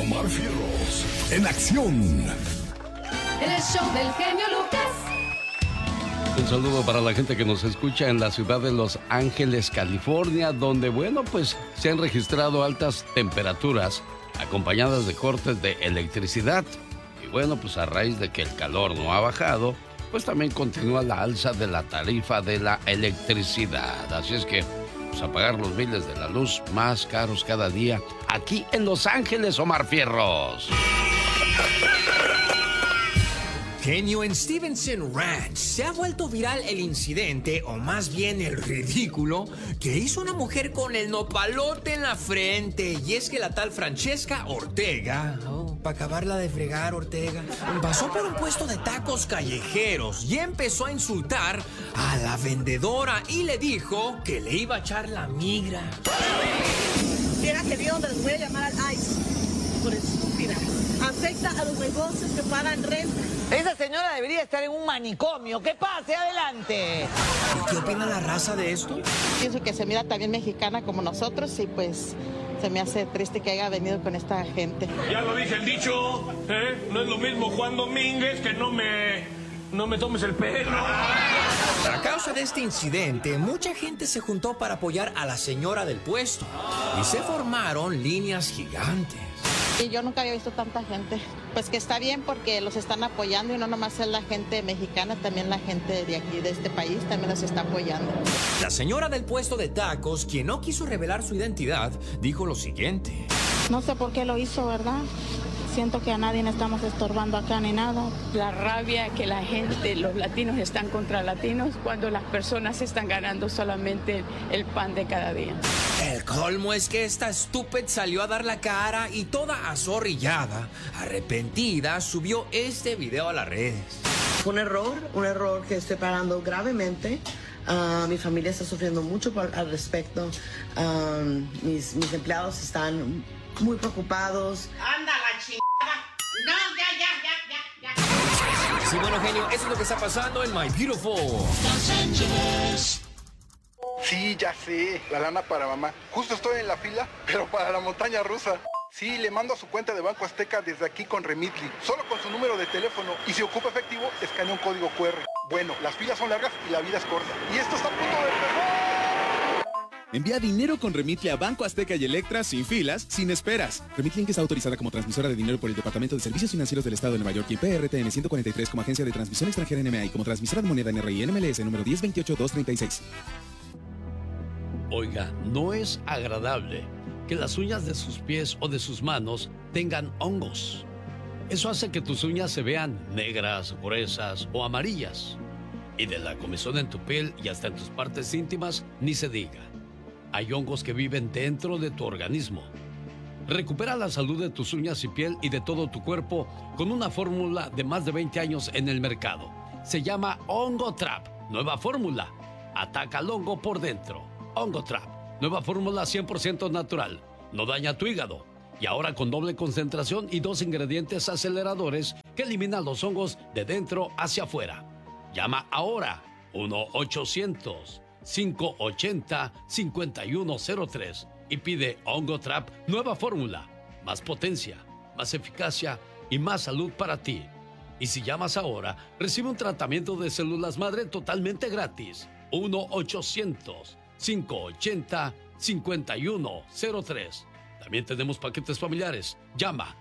Omar Fierros en acción. El show del genio Lucas. Un saludo para la gente que nos escucha en la ciudad de Los Ángeles, California, donde, bueno, pues se han registrado altas temperaturas acompañadas de cortes de electricidad. Y bueno, pues a raíz de que el calor no ha bajado, pues también continúa la alza de la tarifa de la electricidad. Así es que, pues a pagar los biles de la luz más caros cada día aquí en Los Ángeles, Omar Fierros. Genio, en Stevenson Ranch se ha vuelto viral el incidente, o más bien el ridículo, que hizo una mujer con el nopalote en la frente. Y es que la tal Francesca Ortega, para acabarla de fregar, Ortega, pasó por un puesto de tacos callejeros y empezó a insultar a la vendedora y le dijo que le iba a echar la migra. Quiera que Dios les voy a llamar al ICE por estúpida. Afecta a los negocios que pagan renta. Esa señora debería estar en un manicomio. ¡Que pase! ¡Adelante! ¿Y qué opina la raza de esto? Pienso que se mira también mexicana como nosotros y pues se me hace triste que haya venido con esta gente. Ya lo dice el dicho, ¿eh? No es lo mismo Juan Domínguez que no me tomes el pelo. A causa de este incidente, mucha gente se juntó para apoyar a la señora del puesto y se formaron líneas gigantes. Y yo nunca había visto tanta gente. Pues que está bien porque los están apoyando y no nomás es la gente mexicana, también la gente de aquí, de este país, también los está apoyando. La señora del puesto de tacos, quien no quiso revelar su identidad, dijo lo siguiente. No sé por qué lo hizo, ¿verdad? Siento que a nadie le estamos estorbando acá ni nada. La rabia que la gente, los latinos están contra latinos cuando las personas están ganando solamente el pan de cada día. El colmo es que esta estúpida salió a dar la cara y toda azorrillada, arrepentida, subió este video a las redes. Fue un error que estoy pagando gravemente. Mi familia está sufriendo mucho al respecto. Mis empleados están muy preocupados. ¡Anda la chingada! ¡No, ya! Sí, bueno, genio, eso es lo que está pasando en My Beautiful Los Ángeles. Sí, ya sé, la lana para mamá. Justo estoy en la fila, pero para la montaña rusa. Sí, le mando a su cuenta de Banco Azteca desde aquí con Remitly, solo con su número de teléfono. Y si ocupa efectivo, escanea un código QR. Bueno, las filas son largas y la vida es corta. Y esto está a punto de empezar. Envía dinero con Remitly a Banco Azteca y Electra sin filas, sin esperas. Remitly está autorizada como transmisora de dinero por el Departamento de Servicios Financieros del Estado de Nueva York y PRTN 143 como agencia de transmisión extranjera NMA y como transmisora de moneda NRI NMLS número 1028236. Oiga, no es agradable que las uñas de sus pies o de sus manos tengan hongos. Eso hace que tus uñas se vean negras, gruesas o amarillas. Y de la comezón en tu piel y hasta en tus partes íntimas, ni se diga. Hay hongos que viven dentro de tu organismo. Recupera la salud de tus uñas y piel y de todo tu cuerpo con una fórmula de más de 20 años en el mercado. Se llama Hongo Trap. Nueva fórmula. Ataca al hongo por dentro. Hongo Trap. Nueva fórmula 100% natural. No daña tu hígado. Y ahora con doble concentración y 2 ingredientes aceleradores que eliminan los hongos de dentro hacia afuera. Llama ahora 1-800-580-5103 y pide Hongo Trap Nueva fórmula. Más potencia, más eficacia y más salud para ti. Y si llamas ahora, recibe un tratamiento de células madre totalmente gratis. 1-800-580-5103. También tenemos paquetes familiares. Llama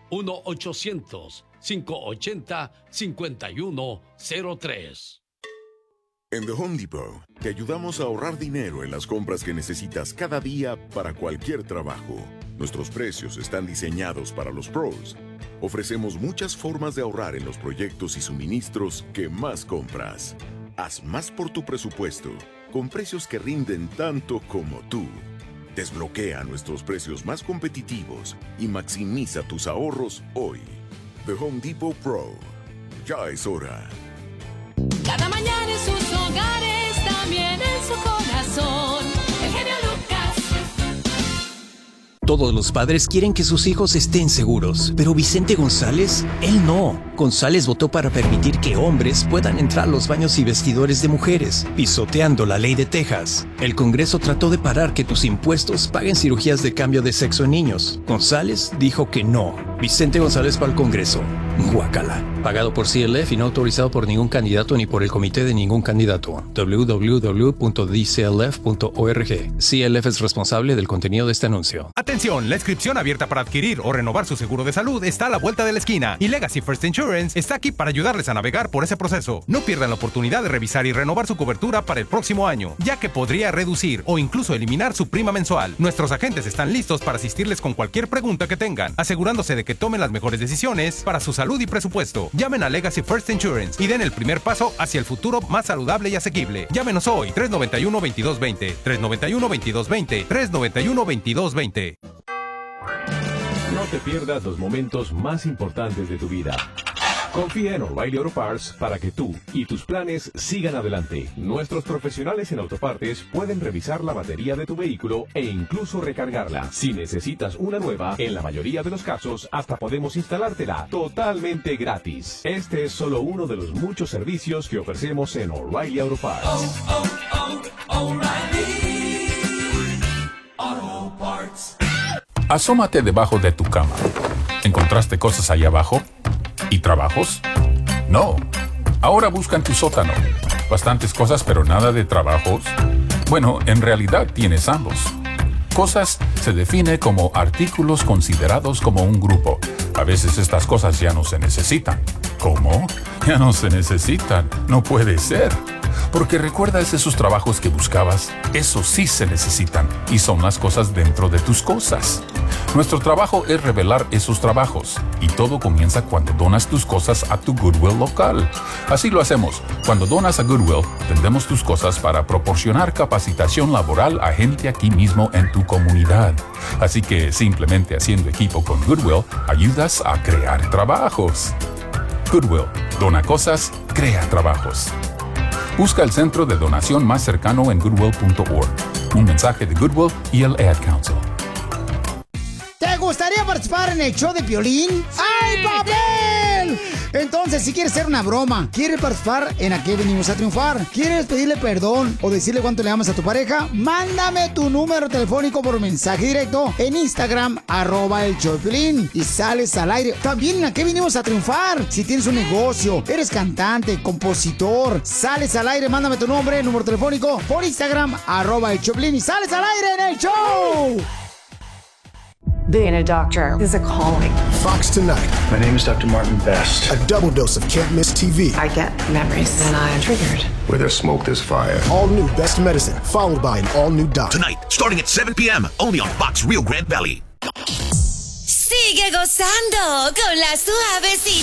1-800-580-5103. En The Home Depot, te ayudamos a ahorrar dinero en las compras que necesitas cada día para cualquier trabajo. Nuestros precios están diseñados para los pros. Ofrecemos muchas formas de ahorrar en los proyectos y suministros que más compras. Haz más por tu presupuesto, con precios que rinden tanto como tú. Desbloquea nuestros precios más competitivos y maximiza tus ahorros hoy. The Home Depot Pro. Ya es hora. Cada mañana en sus hogares, también en su corazón. El genio Lucas. Todos los padres quieren que sus hijos estén seguros, pero Vicente González, él no. González votó para permitir que hombres puedan entrar a los baños y vestidores de mujeres, pisoteando la ley de Texas. El Congreso trató de parar que tus impuestos paguen cirugías de cambio de sexo en niños. González dijo que no. Vicente González va al Congreso. Guácala. Pagado por CLF y no autorizado por ningún candidato ni por el comité de ningún candidato. www.dclf.org. CLF es responsable del contenido de este anuncio. Atención, la inscripción abierta para adquirir o renovar su seguro de salud está a la vuelta de la esquina y Legacy First Insurance está aquí para ayudarles a navegar por ese proceso. No pierdan la oportunidad de revisar y renovar su cobertura para el próximo año, ya que podría reducir o incluso eliminar su prima mensual. Nuestros agentes están listos para asistirles con cualquier pregunta que tengan, asegurándose de que tomen las mejores decisiones para su salud y presupuesto. Llamen a Legacy First Insurance y den el primer paso hacia el futuro más saludable y asequible. Llámenos hoy, 391-2220, 391-2220, 391-2220. No te pierdas los momentos más importantes de tu vida. Confía en O'Reilly Auto Parts para que tú y tus planes sigan adelante. Nuestros profesionales en autopartes pueden revisar la batería de tu vehículo e incluso recargarla. Si necesitas una nueva, en la mayoría de los casos, hasta podemos instalártela totalmente gratis. Este es solo uno de los muchos servicios que ofrecemos en O'Reilly Auto Parts. O'Reilly Auto Parts. Asómate debajo de tu cama. ¿Encontraste cosas ahí abajo? ¿Y trabajos? No. Ahora busca en tu sótano. Bastantes cosas, pero nada de trabajos. Bueno, en realidad tienes ambos. Cosas se define como artículos considerados como un grupo. A veces estas cosas ya no se necesitan. ¿Cómo? Ya no se necesitan. No puede ser. Porque ¿recuerdas esos trabajos que buscabas? Esos sí se necesitan y son las cosas dentro de tus cosas. Nuestro trabajo es revelar esos trabajos y todo comienza cuando donas tus cosas a tu Goodwill local. Así lo hacemos. Cuando donas a Goodwill, vendemos tus cosas para proporcionar capacitación laboral a gente aquí mismo en tu comunidad. Así que simplemente haciendo equipo con Goodwill, ayudas a crear trabajos. Goodwill. Dona cosas, crea trabajos. Busca el centro de donación más cercano en goodwill.org. Un mensaje de Goodwill y el Ad Council. ¿Te gustaría participar en el show de Piolín? ¡Ay, papel! Entonces, si quieres hacer una broma, quieres participar en ¿A qué venimos a triunfar? ¿Quieres pedirle perdón o decirle cuánto le amas a tu pareja? Mándame tu número telefónico por mensaje directo en Instagram, @el show de Piolín, y sales al aire. También en ¿A qué venimos a triunfar? Si tienes un negocio, eres cantante, compositor, sales al aire, mándame tu nombre, número telefónico por Instagram, @el show de Piolín, y sales al aire en el show. Being a doctor is a calling. Fox Tonight. My name is Dr. Martin Best. A double dose of can't miss TV. I get memories and I am triggered. Where there's smoke, there's fire. All new Best Medicine, followed by an all new doc. Tonight, starting at 7 p.m., only on Fox Rio Grande Valley. Sigue gozando con la suavecita.